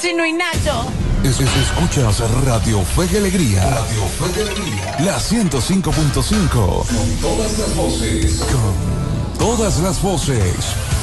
Chino y Nacho. Escuchas Radio Fe y Alegría. Radio Fe y Alegría. La 105.5. Con todas las voces. Con todas las voces.